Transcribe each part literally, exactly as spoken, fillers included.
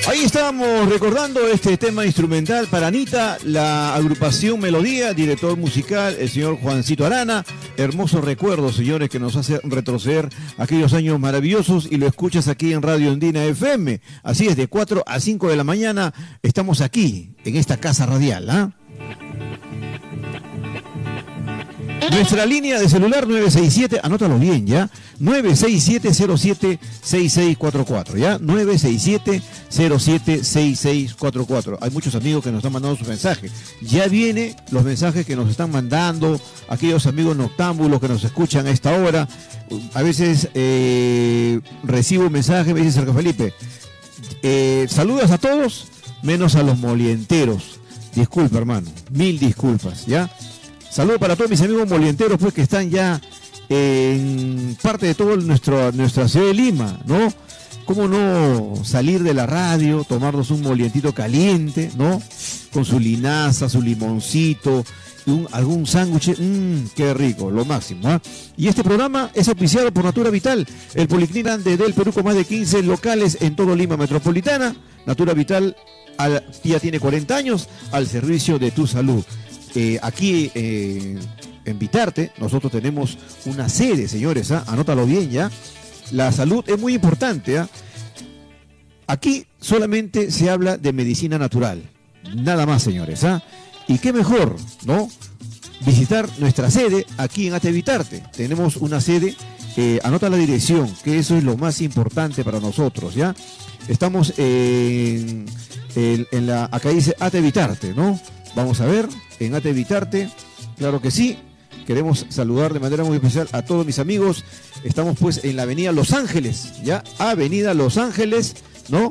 Ahí estábamos recordando este tema instrumental para Anita, la agrupación Melodía, director musical, el señor Juancito Arana. Hermosos recuerdos, señores, que nos hace retroceder aquellos años maravillosos y lo escuchas aquí en Radio Andina F M. Así es, de cuatro a cinco de la mañana estamos aquí, en esta casa radial, ¿ah? ¿eh? Nuestra línea de celular nueve seis siete, anótalo bien ya, nueve seis siete cero siete seis seis cuatro cuatro, ya, nueve seis siete cero siete seis seis cuatro cuatro. Hay muchos amigos que nos están mandando sus mensajes. Ya vienen los mensajes que nos están mandando aquellos amigos noctámbulos que nos escuchan a esta hora. A veces eh, recibo un mensaje, me dice Sergio Felipe, eh, saludas a todos, menos a los molienteros. Disculpa, hermano, mil disculpas, ¿ya? Saludos para todos mis amigos molienteros, pues, que están ya en parte de toda nuestra ciudad de Lima, ¿no? ¿Cómo no salir de la radio, tomarnos un molientito caliente, ¿no? Con su linaza, su limoncito, un, algún sándwich, mmm, qué rico, lo máximo, ¿eh? Y este programa es auspiciado por Natura Vital, el policlínico grande del Perú con más de quince locales en todo Lima metropolitana. Natura Vital al, ya tiene cuarenta años al servicio de tu salud. Eh, aquí eh, en Vitarte nosotros tenemos una sede, señores, ¿eh? Anótalo bien ya. La salud es muy importante, ¿eh? Aquí solamente se habla de medicina natural, nada más, señores, ¿eh? Y qué mejor, ¿no? Visitar nuestra sede aquí en Ate Vitarte. Tenemos una sede, eh, anota la dirección, que eso es lo más importante para nosotros, ¿ya? Estamos en, en, en la, acá dice Ate Vitarte, ¿no? Vamos a ver, en Ate Vitarte, claro que sí. Queremos saludar de manera muy especial a todos mis amigos. Estamos pues en la avenida Los Ángeles, ¿ya? Avenida Los Ángeles, ¿no?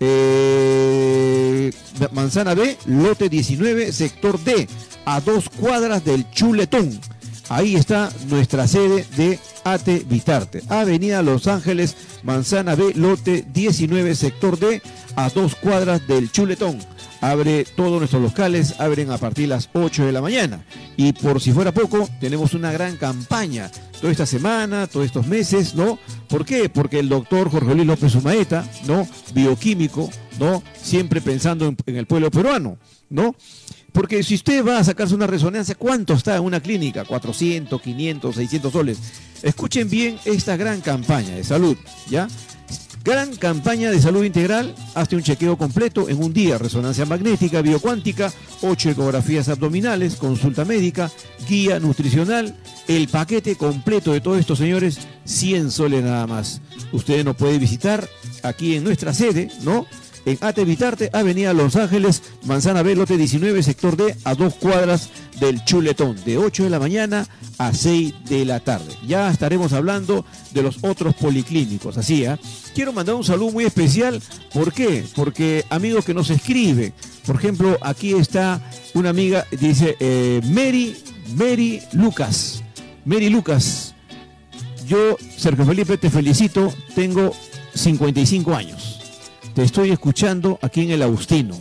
Eh, Manzana B, lote diecinueve, sector D, a dos cuadras del Chuletón. Ahí está nuestra sede de Ate Vitarte. Avenida Los Ángeles, Manzana B, lote diecinueve, sector D, a dos cuadras del Chuletón. Abre todos nuestros locales, abren a partir de las ocho de la mañana. Y por si fuera poco, tenemos una gran campaña toda esta semana, todos estos meses, ¿no? ¿Por qué? Porque el doctor Jorge Luis López Umaeta, ¿no? Bioquímico, ¿no? Siempre pensando en, en el pueblo peruano, ¿no? Porque si usted va a sacarse una resonancia, ¿cuánto está en una clínica? cuatrocientos, quinientos, seiscientos soles. Escuchen bien esta gran campaña de salud, ¿ya? Gran campaña de salud integral, hazte un chequeo completo en un día, resonancia magnética, biocuántica, ocho ecografías abdominales, consulta médica, guía nutricional, el paquete completo de todo esto, señores, cien soles nada más. Ustedes nos pueden visitar aquí en nuestra sede, ¿no? En Ate Vitarte, Avenida Los Ángeles, Manzana B, lote diecinueve, sector D, a dos cuadras del Chuletón, de ocho de la mañana a seis de la tarde. Ya estaremos hablando de los otros policlínicos, así, ¿eh? Quiero mandar un saludo muy especial, ¿por qué? Porque amigos que nos escriben, por ejemplo, aquí está una amiga, dice eh, Mary, Mary Lucas, Mary Lucas, yo, Sergio Felipe, te felicito, tengo cincuenta y cinco años. Te estoy escuchando aquí en el Agustino.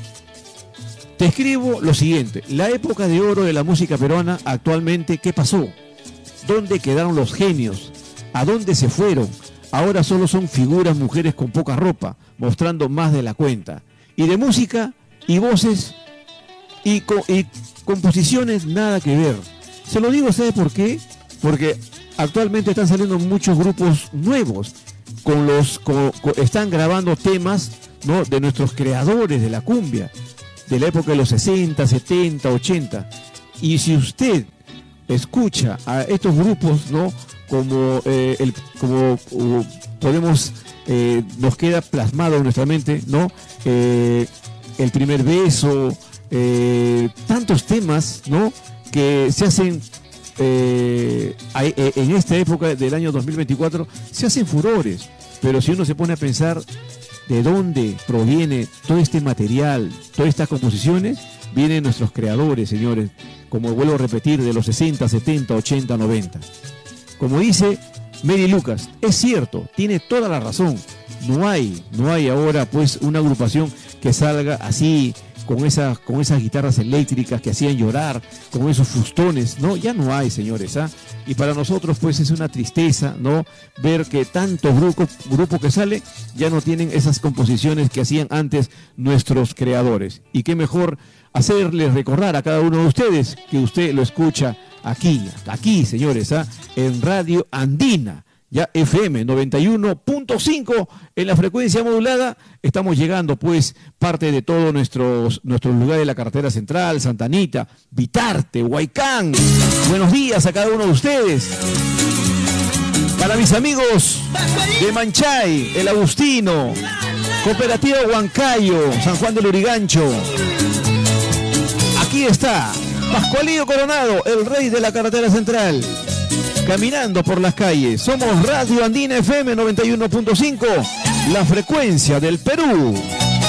Te escribo lo siguiente. La época de oro de la música peruana actualmente, ¿qué pasó? ¿Dónde quedaron los genios? ¿A dónde se fueron? Ahora solo son figuras, mujeres con poca ropa, mostrando más de la cuenta. Y de música, y voces, y, co y composiciones, nada que ver. Se lo digo, ¿sabe por qué? Porque actualmente están saliendo muchos grupos nuevos. Con los con, con, están grabando temas, ¿no? De nuestros creadores de la cumbia, de la época de los sesenta, setenta, ochenta. Y si usted escucha a estos grupos, ¿no? Como, eh, el, como uh, podemos, eh, nos queda plasmado en nuestra mente, ¿no? Eh, el primer beso, eh, tantos temas, ¿no? Que se hacen Eh, en esta época del año dos mil veinticuatro se hacen furores, pero si uno se pone a pensar de dónde proviene todo este material, todas estas composiciones, vienen nuestros creadores, señores, como vuelvo a repetir, de los sesenta, setenta, ochenta, noventa. Como dice Mary Lucas, es cierto, tiene toda la razón. No hay, no hay ahora pues una agrupación que salga así con esas, con esas guitarras eléctricas que hacían llorar, con esos fustones, ¿no? Ya no hay, señores, ¿ah? Y para nosotros, pues, es una tristeza, ¿no? Ver que tantos grupos grupo que sale ya no tienen esas composiciones que hacían antes nuestros creadores. Y qué mejor hacerles recordar a cada uno de ustedes que usted lo escucha aquí, aquí, señores, ¿ah? En Radio Andina. Ya F M noventa y uno punto cinco en la frecuencia modulada. Estamos llegando, pues, parte de todos nuestros, nuestros lugares de la carretera central, Santa Anita, Vitarte, Huaycán. Buenos días a cada uno de ustedes. Para mis amigos de Manchay, El Agustino, Cooperativa Huancayo, San Juan del Lurigancho. Aquí está Pascualillo Coronado, el rey de la carretera central. Caminando por las calles. Somos Radio Andina F M noventa y uno punto cinco, la frecuencia del Perú.